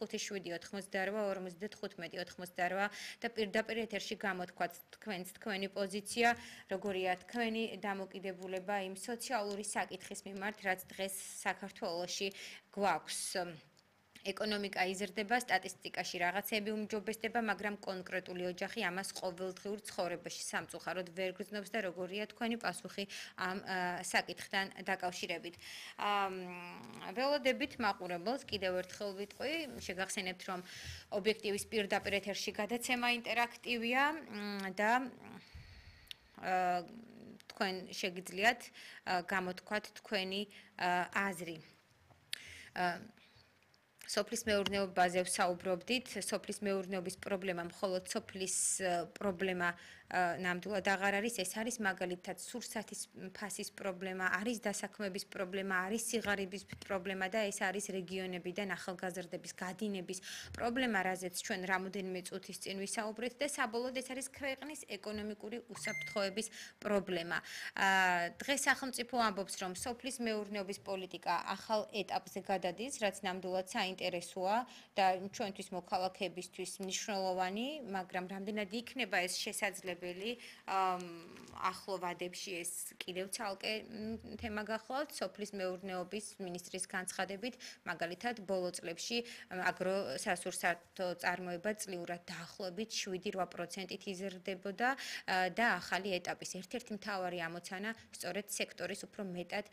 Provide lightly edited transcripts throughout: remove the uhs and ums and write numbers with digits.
578 55 და პირდაპირ ეთერში გამოთქვათ თქვენი პოზიცია, როგორია თქვენი დამოკიდებულება იმ სოციალური საკითხის მიმართ, რაც დღეს საქართველოში გვაქვს. ეკონომიკა იზრდება, სტატისტიკაში რაღაცები უმჯობესდება, მაგრამ კონკრეტული ოჯახი ამას ყოველდღიურ ცხოვრებაში სამწუხაროდ ვერ გრძნობს და როგორია თქვენი პასუხი ამ საკითხთან დაკავშირებით. ველოდებით მაყურებელს კიდევ ერთხელ ვიტყვი, შეგახსენებთ, რომ ობიექტივის პირდაპირ ეთერში გადაცემა ინტერაქტივია და თქვენ შეგიძლიათ გამოთქვათ თქვენი აზრი. სოფლის მეურნეობაზე ვსაუბრობდით, სოფლის მეურნეობის პრობლემა მხოლოდ სოფლის პრობლემა ნამდვილად აღარ არის, ეს არის მაგალითად სურსათის ფასის პრობლემა, არის დასაქმების პრობლემა, არის სიღარიბის პრობლემა და ეს არის რეგიონებიდან ახალგაზრდების გადინების პრობლემა, რაზეც ჩვენ რამოდენიმე წუთის წინ ვისაუბრეთ და საბოლოოდ ეს არის ქვეყნის ეკონომიკური უსაფრთხოების პრობლემა. დღეს სახელმწიფო ამბობს, რომ სოფლის მეურნეობის პოლიტიკა ახალ ეტაპზე გადადის, რაც ნამდვილად საინტერესოა და ჩვენთვის მოქალაქეებისთვის მნიშვნელოვანი, მაგრამ რამდენად იქნება ეს შესაძლებელი ახლო ვადებში ეს კიდევ ცალკე თემა გახლავთ სოფლის მეურნეობის მინისტრის განცხადებით, მაგალითად ბოლო წლებში აგროსასურსათო წარმოება წლიურად დაახლოებით 7-8%-ით იზრდებოდა და ახალი ეტაპის ერთ-ერთი მთავარი ამოცანა სწორედ სექტორის უფრო მეტად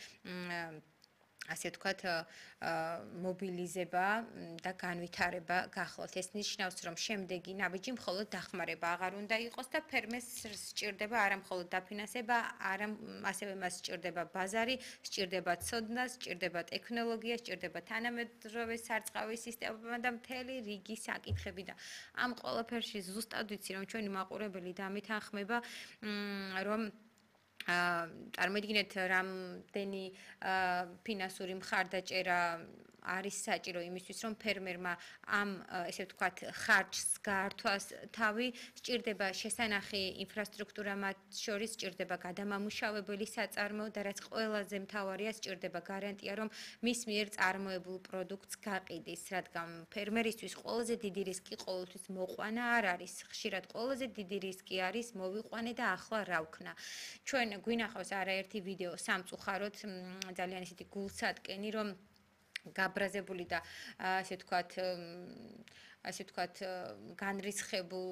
ასე ვთქვათ, მობილიზება და განვითარება გახლავთ. ეს ნიშნავს, რომ შემდეგი ნაბიჯი მხოლოდ დახმარება აღარ უნდა იყოს და ფერმერს სჭირდება არა მხოლოდ დაფინანსება, ასევე მას სჭირდება ბაზარი, სჭირდება ცოდნა, სჭირდება ტექნოლოგია, სჭირდება თანამედროვე სარწყავი სისტემა და მთელი რიგი საკითხები და ამ ყველაფერში ზუსტად ვიცი, რომ ჩვენი მაყურებელი დამითანხმება, რომ წარმოიდგინეთ რამდენი ფინანსური მხარდაჭერა არის საჭირო იმისთვის, რომ ფერმერმა ამ ესე ვთქვათ ხარჯს გაართვას თავი, სჭირდება შესანახი ინფრასტრუქტურა, მათ შორის სჭირდება გადამამუშავებელი საწარმოო და რაც ყველაზე მთავარია, სჭირდება გარანტია, რომ მის მიერ წარმოებულ პროდუქტს გაყიდის, რადგან ფერმერისთვის ყველაზე დიდი რისკი ყოველთვის მოყვანა არ არის. ხშირად ყველაზე დიდი რისკი არის მოვიყვანე და ახლა რა ვქნა. ჩვენ გვინახავს არაერთი ვიდეო სამწუხაროდ ძალიან ისეთი გულსატკენი, რომ გაბრაზებული და ასე ვთქვათ განრისხებულ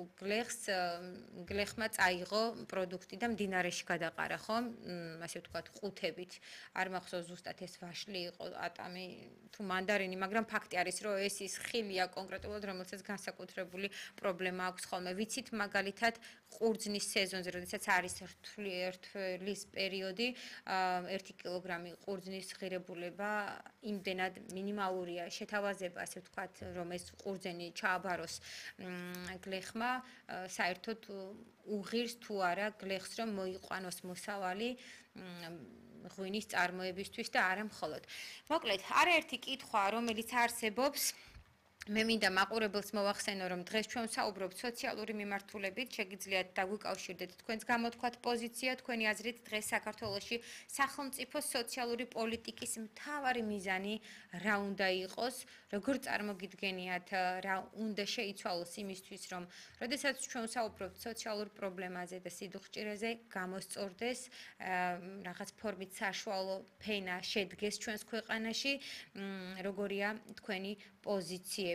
გლეხმა წაიღო პროდუქტი და მდინარეში გადაყარა, ხო? ასე ვთქვათ ყუთებით. არ მახსოვს ზუსტად ეს ვაშლი იყო, ატამი თუ მანდარინი, მაგრამ ფაქტი არის, რომ ეს ის ხილია კონკრეტულად, რომელსაც განსაკუთრებული პრობლემა აქვს ხოლმე. ვიცით მაგალითად ყურძნის სეზონზე, როდესაც არის რთვლის პერიოდი, 1 კილოგრამი ყურძნის ღირებულება იმდენად მინიმალურია შეთავაზება, ასე ვთქვათ, რომ ეს ყურძენი ჩააბაროს გლეხმა, საერთოდ უღირს თუ არა გლეხს, რომ მოიყვანოს მოსავალი ღვინის წარმოებისთვის და არა მხოლოდ. მოკლედ, არაერთი კითხვა, რომელიც არსებობს, მე მინდა მაყურებელს მოვახსენო, რომ დღეს ჩვენ ვსაუბრობთ სოციალური მიმართულებით, შეგიძლიათ დაგვიკავშირდეთ თქვენს გამოთქვათ პოზიცია, თქვენი აზრით დღეს საქართველოში სახელმწიფო სოციალური პოლიტიკის მთავარი მიზანი რა უნდა იყოს, როგორ წარმოგიდგენიათ, რა უნდა შეიცვალოს იმისთვის, რომ როდესაც ჩვენ ვსაუბრობთ სოციალურ პრობლემაზე და სიდუხჭირეზე, გამოსწორდეს რაღაც ფორმით საშუალო ფენა შედგეს ჩვენს ქვეყანაში, როგორია თქვენი პოზიციები.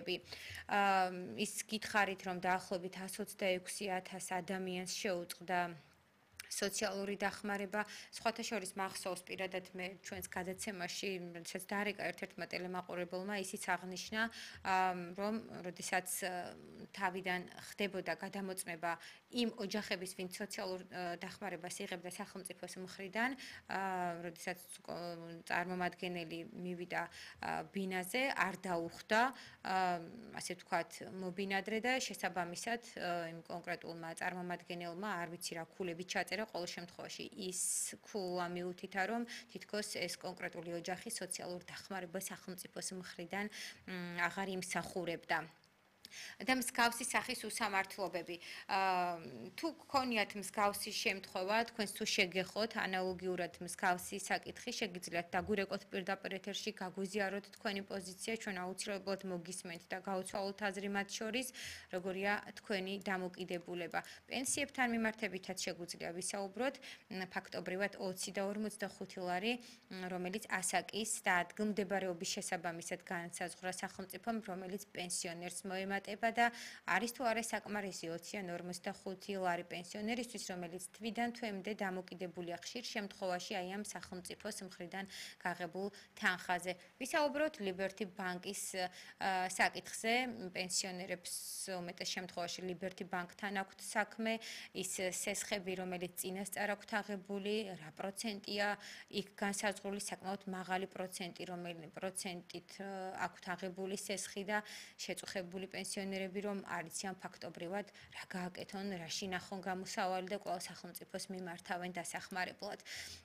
ის გითხარით, რომ დაახლოებით 126,000 ადამიანს შეუწყდა სოციალური დახმარება, სხვათა შორის მახსოვს პირადად მე ჩვენს გადაცემაში, როდესაც დაარეკა ერთ-ერთმა ტელემაყურებელმა, ისიც აღნიშნა, რომ როდესაც თავიდან ხდებოდა გადამოწმება იმ ოჯახების, ვინც სოციალურ დახმარებას იღებდა სახელმწიფოს მხრიდან, როდესაც წარმომადგენელი მივიდა ბინაზე, არ დაუხდა, ასე ვთქვათ, მობინადრე და შესაბამისად იმ კონკრეტულმა წარმომადგენელმა, არ ვიცი რა ქულებით ჩაწერა, ყოველ შემთხვევაში ის ქულა მიუთითა, რომ თითქოს ეს კონკრეტული ოჯახი სოციალურ დახმარებას სახელმწიფოს მხრიდან აღარ იმსახურებდა. და მსგავსი სახის უსამართლობები. თუ გქონიათ მსგავსი შემთხვევა, თქვენს თუ შეგეხოთ ანალოგიურად მსგავსი საკითხი, შეგიძლიათ დაგვირეკოთ პირდაპირ ეთერში, გაგვიზიაროთ თქვენი პოზიცია, ჩვენ აუცილებლად მოგისმენთ და გავცვალოთ აზრი მათ შორის, როგორია თქვენი დამოკიდებულება. პენსიებთან მიმართებითაც შეგვიძლია ვისაუბროთ, ფაქტობრივად 20 და 45 ლარი, რომელიც ასაკის და ადგილმდებარეობის შესაბამისად განსაზღვრა სახელმწიფომ, რომელიც პენსიონერს მოემატება და არის თუ არა საკმარისი 20 ან 45 ლარი პენსიონერისთვის, რომელიც თვიდან თვემდე დამოკიდებულია ხშირ შემთხვევაში აი ამ სახელმწიფოს მხრიდან გაღებულ თანხაზე. ვისაუბროთ Liberty Bank-ის საკითხზე, პენსიონერებს უმეტეს შემთხვევაში Liberty Bank-თან აქვთ საქმე, ის სესხები, რომელიც წინასწარ აქვთ აღებული, რა პროცენტია იქ განსაზღვრული, საკმაოდ მაღალი პროცენტი, რომელი პროცენტით აქვთ აღებული სესხი და შეწუხებული პენსიონერები რომ არიციან ფაქტობრივად რა გააკეთონ, რა შინახონ გამოსავალი და ყველა სახელმწიფოს მიმართავენ დასახმარებლად.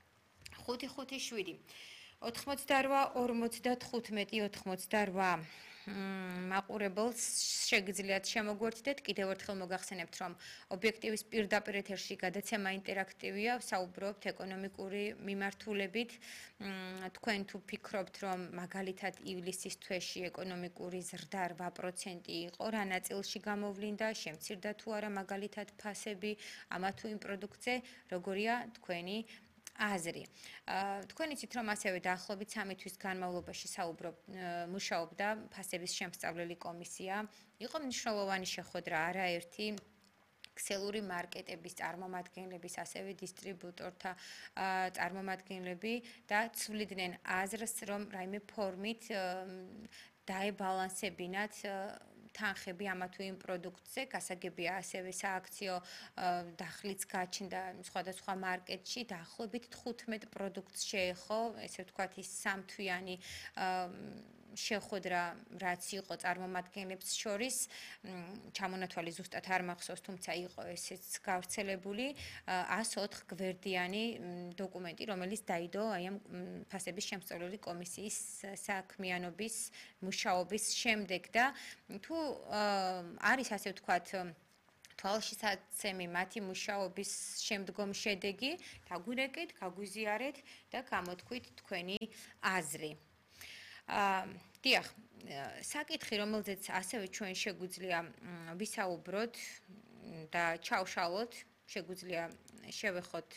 557 88 55 88 მაყურებელს შეგიძლიათ შემოგვერთდეთ, კიდევ ერთხელ მოგახსენებთ, რომ ობიექტივის პირდაპირ ეთერში გადაცემა ინტერაქტივია, ვსაუბრობთ ეკონომიკური მიმართულებით. თქვენ თუ ფიქრობთ, რომ მაგალითად ივლისის თვეში ეკონომიკური ზრდა 8% იყო, რა ნაწილში გამოვლინდა, შემცირდა თუ არა მაგალითად ფასები ამა თუ იმ პროდუქტზე, როგორია თქვენი აზრი. თქვენ იცით, რომ ასევე დაახლოებით 3 თვის განმავლობაში მუშაობდა ფასების შემსწავლელი კომისია. იყო მნიშვნელოვანი შეხვედრა არაერთი ქსელური მარკეტების წარმომადგენლების, ასევე დისტრიბუტორთა წარმომადგენლები და ცვლიდნენ აზრს, რომ რაიმე ფორმით დაებალანსებინათ თანხები ამა თუ იმ პროდუქტზე, გასაგებია ასევე სააქციო დახლიც გაჩნდა სხვადასხვა მარკეტში, დაახლოებით 15 პროდუქტს შეეხო, ესე ვთქვათ, ის სამთვიანი შეხვედრა, რაც იყო წარმომადგენლებს შორის, ჩამონათვალი ზუსტად არ მახსოვს, თუმცა იყო ესეც გავრცელებული 104 გვერდიანი დოკუმენტი, რომელიც დაიდო აი ამ ფასების შემსწავლელი კომისიის საქმიანობის მუშაობის შემდეგ და თუ არის ასე ვთქვათ თვალშისაცემი მათი მუშაობის შემდგომ შედეგი, დაგვირეკეთ, გაგვიზიარეთ და გამოთქვით თქვენი აზრი. დიახ, საკითხი, რომელზეც ასევე ჩვენ შეგვიძლია ვისაუბროთ და ჩავშალოთ, შეგვიძლია შევეხოთ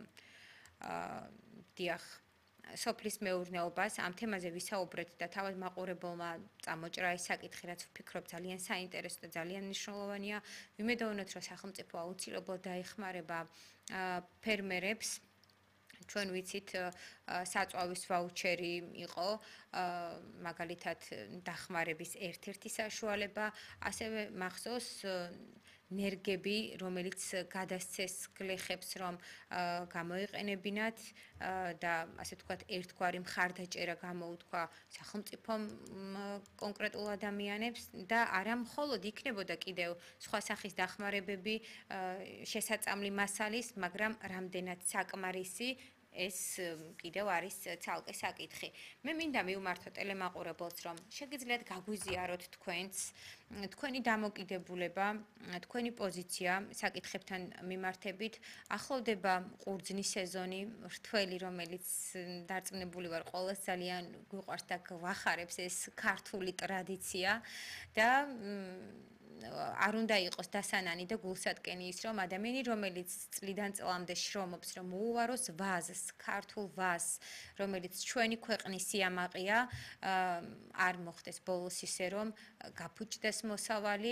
დიახ სოფლის მეურნეობას, ამ თემაზე ვისაუბრეთ და თავად მაყურებელმა წამოჭრა ეს საკითხი, რაც ვფიქრობ ძალიან საინტერესო და ძალიან მნიშვნელოვანია. ვიმედოვნოთ, რომ სახელმწიფო აუცილებლად დაეხმარება ფერმერებს. ჩვენ ვიცით, საწვავის ვაუჩერი იყო მაგალითად დახმარების ერთ-ერთი საშუალება, ასევე მახსოვს ნერგები, რომელიც გადასცეს გლეხებს, რომ გამოეყენებინათ და ასე ვთქვათ, ერთგვარი მხარდაჭერა გამოუთქვა სახელმწიფომ კონკრეტულ ადამიანებს და არა მხოლოდ იქნებოდა კიდევ სხვა სახის დახმარებები შესაწამლი მასალის, მაგრამ რამდენად საკმარისი ეს კიდევ არის ცალკე საკითხი. მე მინდა მივმართო ტელემაყურებელს, რომ შეგიძლიათ გაგვიზიაროთ თქვენი დამოკიდებულება, თქვენი პოზიცია საკითხებთან მიმართებით. ახლოვდება ყურძნის სეზონი, რთველი, რომელიც დარწმუნებული ვარ, ყოველს ძალიან გვიყვარს და გვახარებს ეს ქართული ტრადიცია და არ უნდა იყოს დასანანი და გულსატკენი ის, რომ ადამიანი, რომელიც წლიდან წლამდე შრომობს, რომ მოუვაროს ვაზს, ქართულ ვაზს, რომელიც ჩვენი ქვეყნის სიამაყეა, არ მოხდეს ბოლოს ისე, რომ გაფუჭდეს მოსავალი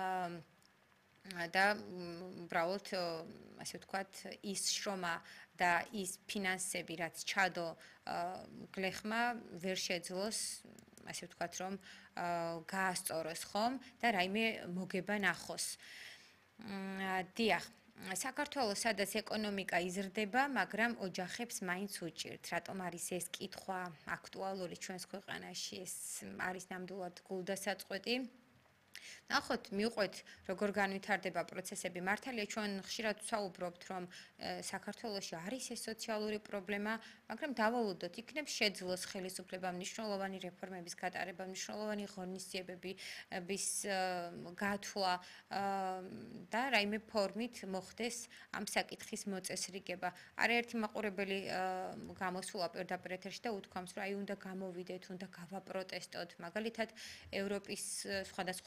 და უბრალოდ ასე ვთქვათ, ის შრომა და ის ფინანსები, რაც ჩადო გლეხმა, ვერ შეძლოს ასე ვთქვათ, რომ გაასწოროს ხომ და რაიმე მოგება ნახოს. დიახ, საქართველოს სადაც ეკონომიკა იზრდება, მაგრამ ოჯახებს მაინც უჭირთ. რატომ არის ეს კითხვა აქტუალური ჩვენს ქვეყანაში? ეს არის ნამდვილად გულდასაწყვეტი. ნახოთ, მივყვეთ, როგორ განვითარდება პროცესები. მართალია, ჩვენ ხშირად ვსაუბრობთ, რომ საქართველოში არის ეს სოციალური პრობლემა, მაგრამ დავალოდოთ, იქნებ შეძლოს ხელისუფლებამ მნიშვნელოვანი რეფორმების გატარება, მნიშვნელოვანი ღონისძიებების გათვლა და რაიმე ფორმით მოხდეს ამ საკითხის მოწესრიგება. არაერთი მაყურებელი გამოსულა პირდაპირ ეთერში და უთქვამს, რომ აი უნდა გამოვიდეთ, უნდა გავაპროტესტოთ. მაგალითად, ევროპის სხვადასხვა